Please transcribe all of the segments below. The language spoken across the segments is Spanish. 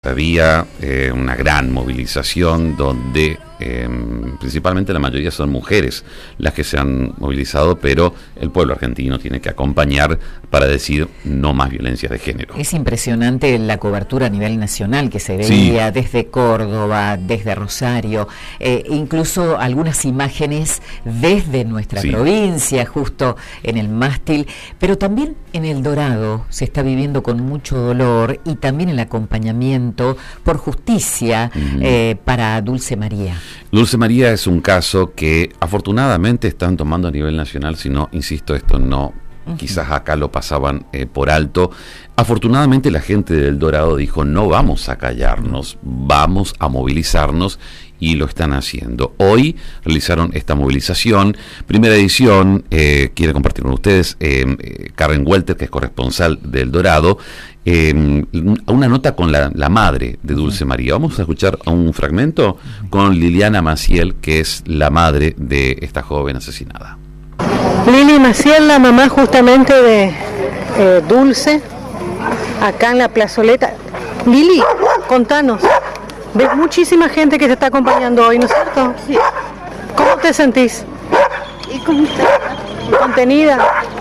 Había una gran movilización donde principalmente la mayoría son mujeres las que se han movilizado, pero el pueblo argentino tiene que acompañar para decir no más violencia de género. Es impresionante la cobertura a nivel nacional que se veía desde Córdoba, desde Rosario, incluso algunas imágenes desde nuestra provincia, justo en el mástil, pero también en El Dorado se está viviendo con mucho dolor y también el acompañamiento por justicia para Dulce María. Dulce María es un caso que afortunadamente están tomando a nivel nacional, si no, insisto, esto no, quizás acá lo pasaban por alto. Afortunadamente la gente de El Dorado dijo, no vamos a callarnos, vamos a movilizarnos, y lo están haciendo. Hoy realizaron esta movilización, primera edición, quiere compartir con ustedes Karen Welter, que es corresponsal de El Dorado, una nota con la madre de Dulce María. Vamos a escuchar un fragmento con Liliana Maciel, que es la madre de esta joven asesinada. Lili Maciel, la mamá justamente de Dulce, acá en la plazoleta. Lili, contanos, ves muchísima gente que te está acompañando hoy, ¿no es cierto? Sí. ¿Cómo te sentís? Y ¿Contenida?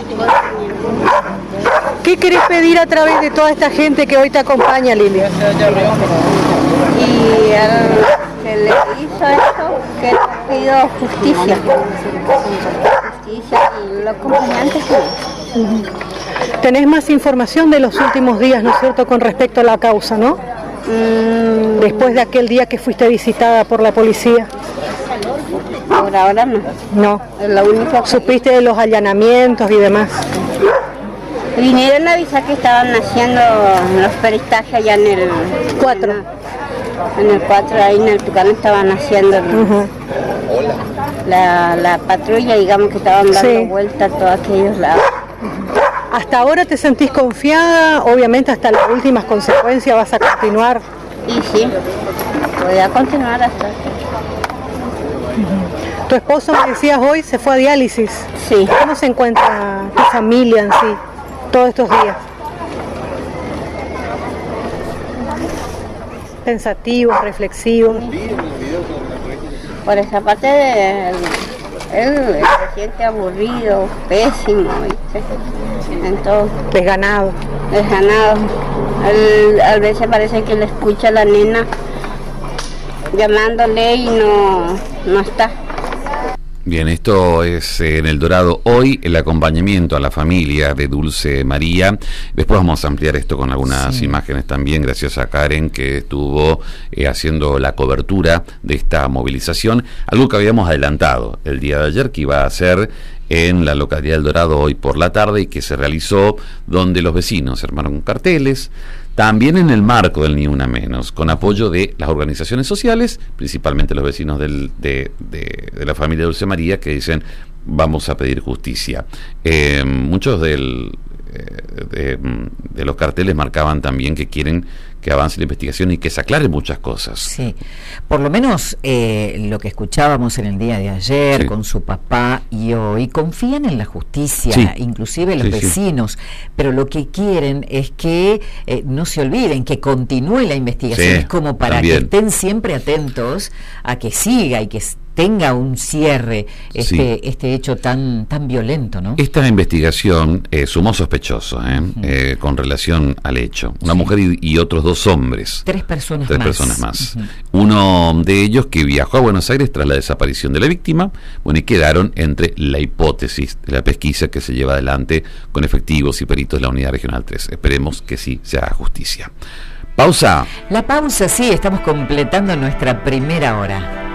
¿Qué querés pedir a través de toda esta gente que hoy te acompaña, Lili? Y al que le hizo esto, que le pido justicia. Justicia y los acompañantes. Tenés más información de los últimos días, ¿no es cierto?, con respecto a la causa, ¿no? Después de aquel día que fuiste visitada por la policía. Por ahora no. No. Es la única. ¿Supiste de los allanamientos y demás? Vinieron a avisar que estaban haciendo los peritajes allá en el 4. En el 4, ahí en el Tucano estaban haciendo la patrulla, digamos, que estaban dando vuelta a todos aquellos lados. ¿Hasta ahora te sentís confiada? Obviamente hasta las últimas consecuencias vas a continuar. Y sí, voy a continuar hasta. Tu esposo, me decías hoy, se fue a diálisis. Sí. ¿Cómo se encuentra tu familia en sí todos estos días? Pensativos, reflexivos. Por esa parte él se siente aburrido, pésimo, ¿viste? Entonces, Desganado. A veces parece que le escucha a la nena llamándole y no está. Bien, esto es en El Dorado hoy, el acompañamiento a la familia de Dulce María. Después vamos a ampliar esto con algunas imágenes también, gracias a Karen, que estuvo haciendo la cobertura de esta movilización, algo que habíamos adelantado el día de ayer, que iba a ser en la localidad del Dorado hoy por la tarde, y que se realizó donde los vecinos armaron carteles, también en el marco del Ni Una Menos, con apoyo de las organizaciones sociales, principalmente los vecinos de la familia Dulce María, que dicen vamos a pedir justicia. Muchos de los carteles marcaban también que quieren que avance la investigación y que se aclaren muchas cosas. Sí, por lo menos lo que escuchábamos en el día de ayer con su papá y hoy, confían en la justicia, inclusive los vecinos, pero lo que quieren es que no se olviden, que continúe la investigación, es como para que estén siempre atentos a que siga y que tenga un cierre este hecho tan violento, ¿no? Esta investigación sumó sospechosos con relación al hecho. Una mujer y otros 2 hombres. 3 personas más. Uno de ellos que viajó a Buenos Aires tras la desaparición de la víctima, y quedaron entre la hipótesis de la pesquisa que se lleva adelante con efectivos y peritos de la Unidad Regional 3. Esperemos que sí se haga justicia. Pausa. La pausa, estamos completando nuestra primera hora.